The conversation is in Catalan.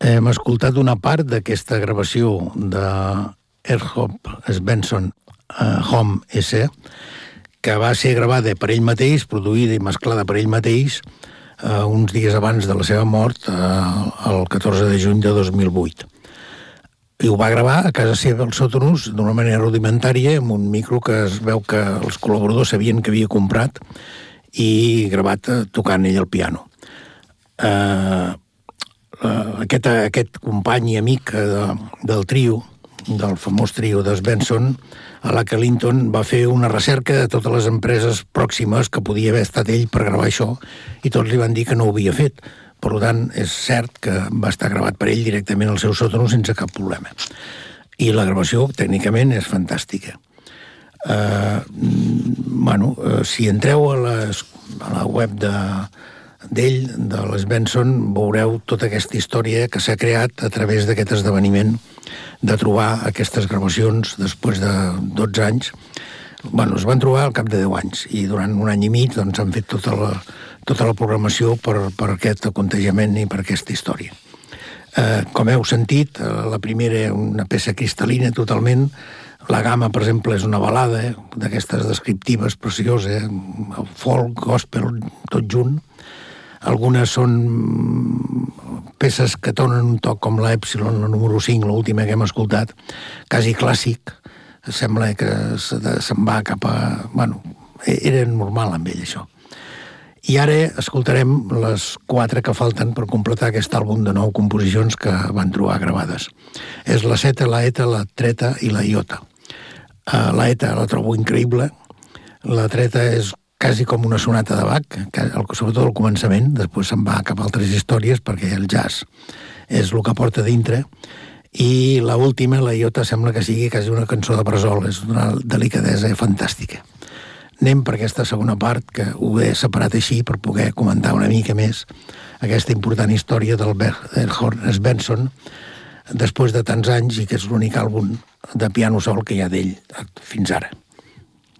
Hem escoltat una part d'aquesta gravació de Earl Svensson Home S, que va ser gravada per ell mateix, produïda i mesclada per ell mateix, uns dies abans de la seva mort, el 14 de juny de 2008. I ho va gravar a casa seva, al Sotonus, d'una manera rudimentària, amb un micro que es veu que els col·laboradors sabien que havia comprat i gravat tocant ell el piano. Aquest company i amic del trio, del famós trio de Svensson, a la que Linton va fer una recerca de totes les empreses pròximes que podia haver estat ell per gravar això, i tots li van dir que no ho havia fet. Per tant, és cert que va estar gravat per ell directament al seu sòtano sense cap problema. I la gravació, tècnicament, és fantàstica. Si entreu a la web d'ell, de l'Svensson, veureu tota aquesta història que s'ha creat a través d'aquest esdeveniment de trobar aquestes gravacions després de 12 anys. Es van trobar al cap de 10 anys i durant un any i mig han fet tota la programació per aquest acontejament i per aquesta història. Com heu sentit, la primera una peça cristal·lina totalment. La gamma, per exemple, és una balada d'aquestes descriptives precioses, folk, gospel, tot junt. Algunes són peces que donen un toc com la Epsilon, la número 5, l'última que hem escoltat, quasi clàssic. Sembla que se'n va cap a... era normal amb ell, això. I ara escoltarem les 4 que falten per completar aquest àlbum de 9 composicions que van trobar gravades. És la zeta, la eta, la treta i la iota. La eta la trobo increïble. La treta és quasi com una sonata de Bach, sobretot al començament, després se'n va cap a altres històries perquè el jazz és el que porta dintre, i l'última, la iota, sembla que sigui quasi una cançó de bressol, és una delicadesa fantàstica. Anem per aquesta segona part, que ho he separat així per poder comentar una mica més aquesta important història del Earl Svensson després de tants anys i que és l'únic àlbum de piano sol que hi ha d'ell fins ara.